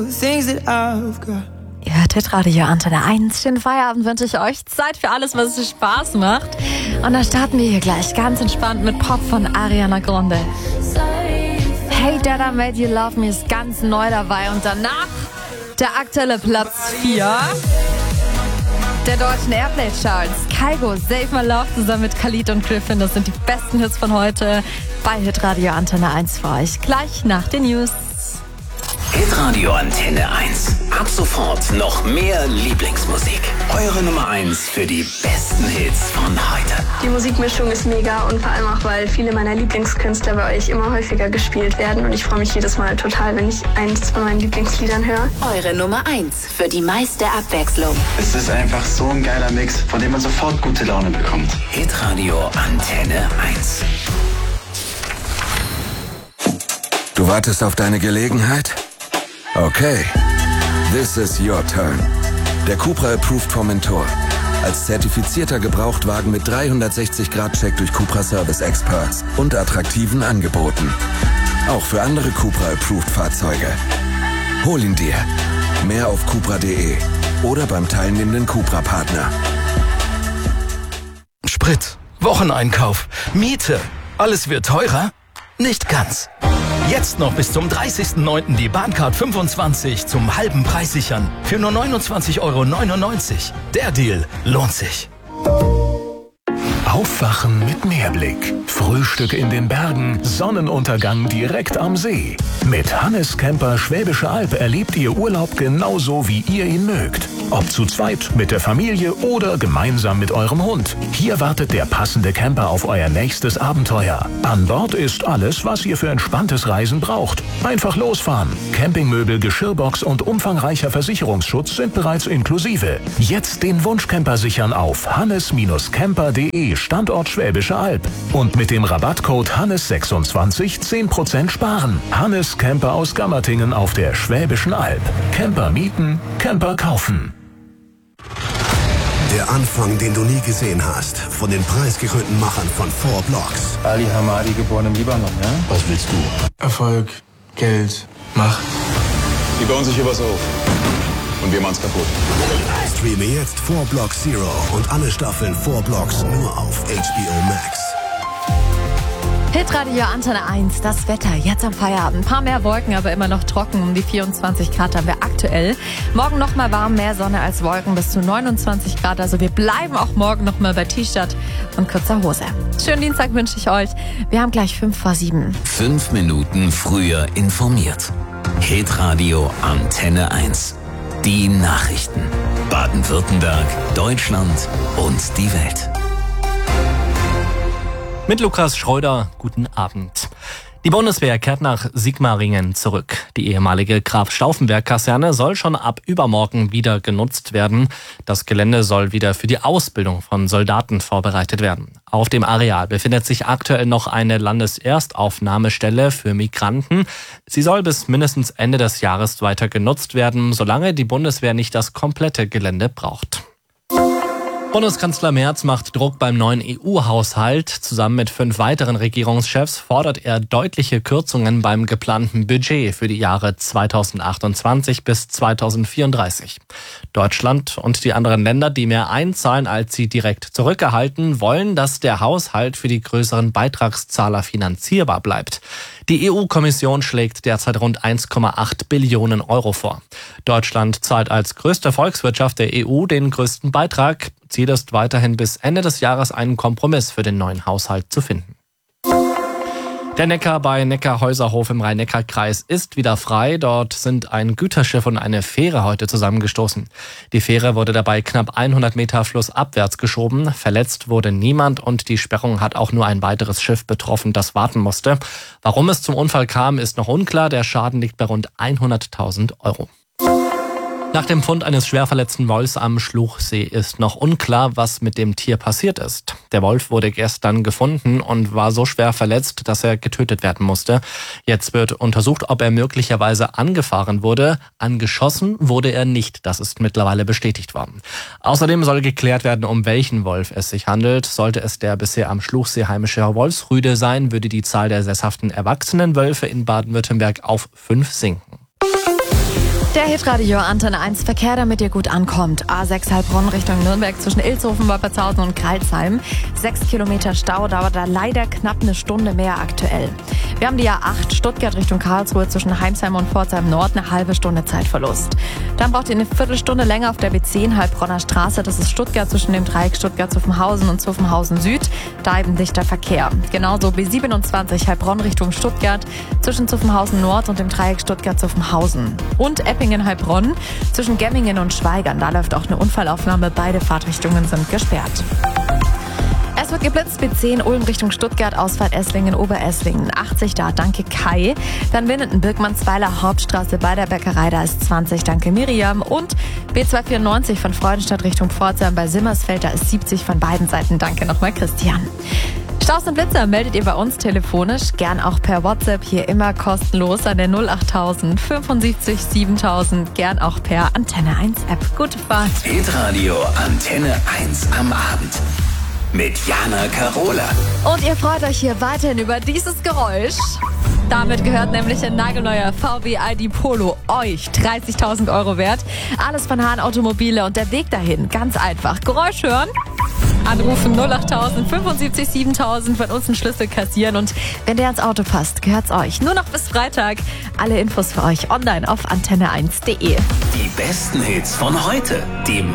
Ihr hört Hitradio Antenne 1. Schönen Feierabend wünsche ich euch. Zeit für alles, was es Spaß macht. Und dann starten wir hier gleich ganz entspannt mit Pop von Ariana Grande. Hey Dada Made You Love Me ist ganz neu dabei. Und danach der aktuelle Platz 4 der deutschen Airplay-Charts. Kygo, Save My Love zusammen mit Khalid und Griffin. Das sind die besten Hits von heute bei Hitradio Antenne 1 für euch. Gleich nach den News. Hitradio Antenne 1. Ab sofort noch mehr Lieblingsmusik. Eure Nummer 1 für die besten Hits von heute. Die Musikmischung ist mega und vor allem auch, weil viele meiner Lieblingskünstler bei euch immer häufiger gespielt werden. Und ich freue mich jedes Mal total, wenn ich eins von meinen Lieblingsliedern höre. Eure Nummer 1 für die meiste Abwechslung. Es ist einfach so ein geiler Mix, von dem man sofort gute Laune bekommt. Hitradio Antenne 1. Du wartest auf deine Gelegenheit? Okay, this is your turn. Der Cupra Approved Formentor. Als zertifizierter Gebrauchtwagen mit 360-Grad-Check durch Cupra Service Experts und attraktiven Angeboten. Auch für andere Cupra Approved Fahrzeuge. Hol ihn dir. Mehr auf cupra.de oder beim teilnehmenden Cupra-Partner. Sprit, Wocheneinkauf, Miete. Alles wird teurer? Nicht ganz. Jetzt noch bis zum 30.09. die Bahncard 25 zum halben Preis sichern. Für nur 29,99 €. Der Deal lohnt sich. Aufwachen mit Meerblick. Frühstück in den Bergen, Sonnenuntergang direkt am See. Mit Hannes Camper Schwäbische Alb erlebt ihr Urlaub genauso, wie ihr ihn mögt. Ob zu zweit, mit der Familie oder gemeinsam mit eurem Hund. Hier wartet der passende Camper auf euer nächstes Abenteuer. An Bord ist alles, was ihr für entspanntes Reisen braucht. Einfach losfahren. Campingmöbel, Geschirrbox und umfangreicher Versicherungsschutz sind bereits inklusive. Jetzt den Wunschcamper sichern auf hannes-camper.de Standort Schwäbische Alb. Und mit dem Rabattcode Hannes26 10% sparen. Hannes Camper aus Gammertingen auf der Schwäbischen Alb. Camper mieten, Camper kaufen. Der Anfang, den du nie gesehen hast, von den preisgekrönten Machern von 4 Blocks. Ali Hamadi, geboren im Libanon, ja? Was willst du? Erfolg, Geld, Macht. Die bauen sich hier was auf. Und wir machen's kaputt. Streame jetzt 4 Blocks Zero und alle Staffeln 4 Blocks nur auf HBO Max. Hitradio Antenne 1, das Wetter jetzt am Feierabend. Ein paar mehr Wolken, aber immer noch trocken. Um die 24 Grad haben wir aktuell. Morgen nochmal warm, mehr Sonne als Wolken, bis zu 29 Grad. Also wir bleiben auch morgen nochmal bei T-Shirt und kurzer Hose. Schönen Dienstag wünsche ich euch. Wir haben gleich 5:07. 5 Minuten früher informiert. Hitradio Antenne 1. Die Nachrichten. Baden-Württemberg, Deutschland und die Welt. Mit Lukas Schreuder, guten Abend. Die Bundeswehr kehrt nach Sigmaringen zurück. Die ehemalige Graf-Stauffenberg-Kaserne soll schon ab übermorgen wieder genutzt werden. Das Gelände soll wieder für die Ausbildung von Soldaten vorbereitet werden. Auf dem Areal befindet sich aktuell noch eine Landeserstaufnahmestelle für Migranten. Sie soll bis mindestens Ende des Jahres weiter genutzt werden, solange die Bundeswehr nicht das komplette Gelände braucht. Bundeskanzler Merz macht Druck beim neuen EU-Haushalt. Zusammen mit 5 weiteren Regierungschefs fordert er deutliche Kürzungen beim geplanten Budget für die Jahre 2028 bis 2034. Deutschland und die anderen Länder, die mehr einzahlen, als sie direkt zurückerhalten, wollen, dass der Haushalt für die größeren Beitragszahler finanzierbar bleibt. Die EU-Kommission schlägt derzeit rund 1,8 Billionen Euro vor. Deutschland zahlt als größte Volkswirtschaft der EU den größten Beitrag. Ziel ist weiterhin bis Ende des Jahres einen Kompromiss für den neuen Haushalt zu finden. Der Neckar bei Neckarhäuserhof im Rhein-Neckar-Kreis ist wieder frei. Dort sind ein Güterschiff und eine Fähre heute zusammengestoßen. Die Fähre wurde dabei knapp 100 Meter flussabwärts geschoben. Verletzt wurde niemand und die Sperrung hat auch nur ein weiteres Schiff betroffen, das warten musste. Warum es zum Unfall kam, ist noch unklar. Der Schaden liegt bei rund 100.000 Euro. Nach dem Fund eines schwer verletzten Wolfs am Schluchsee ist noch unklar, was mit dem Tier passiert ist. Der Wolf wurde gestern gefunden und war so schwer verletzt, dass er getötet werden musste. Jetzt wird untersucht, ob er möglicherweise angefahren wurde. Angeschossen wurde er nicht, das ist mittlerweile bestätigt worden. Außerdem soll geklärt werden, um welchen Wolf es sich handelt. Sollte es der bisher am Schluchsee heimische Wolfsrüde sein, würde die Zahl der sesshaften erwachsenen Wölfe in Baden-Württemberg auf 5 sinken. Der Hitradio Antenne 1 Verkehr, damit ihr gut ankommt. A6 Heilbronn Richtung Nürnberg zwischen Ilshofen, Wolpertshausen und Kralsheim. 6 Kilometer Stau, dauert da leider knapp eine Stunde mehr aktuell. Wir haben die A8 Stuttgart Richtung Karlsruhe zwischen Heimsheim und Pforzheim Nord, eine halbe Stunde Zeitverlust. Dann braucht ihr eine Viertelstunde länger auf der B10 Heilbronner Straße. Das ist Stuttgart zwischen dem Dreieck Stuttgart-Zuffenhausen und Zuffenhausen Süd. Da eben dichter Verkehr. Genauso B27 Heilbronn Richtung Stuttgart zwischen Zuffenhausen Nord und dem Dreieck Stuttgart-Zuffenhausen. Und Eppingen-Heilbronn zwischen Gemmingen und Schweigern. Da läuft auch eine Unfallaufnahme. Beide Fahrtrichtungen sind gesperrt. Es wird geblitzt, B10 Ulm Richtung Stuttgart, Ausfahrt Esslingen, Oberesslingen, 80 da, danke Kai. Dann Winnenden-Birkmannsweiler Hauptstraße bei der Bäckerei, da ist 20, danke Miriam. Und B294 von Freudenstadt Richtung Pforzheim bei Simmersfeld, da ist 70 von beiden Seiten, danke nochmal Christian. Staus und Blitzer meldet ihr bei uns telefonisch, gern auch per WhatsApp, hier immer kostenlos an der 08000 75 7000, gern auch per Antenne 1 App. Gute Fahrt. Hitradio Antenne 1 am Abend mit Jana Carola. Und ihr freut euch hier weiterhin über dieses Geräusch. Damit gehört nämlich ein nagelneuer VW ID Polo euch. 30.000 € wert. Alles von Hahn Automobile und der Weg dahin. Ganz einfach. Geräusch hören. Anrufen 08000 75 7000, von uns einen Schlüssel kassieren und wenn der ins Auto passt, gehört's euch. Nur noch bis Freitag. Alle Infos für euch online auf antenne1.de. Die besten Hits von heute. Die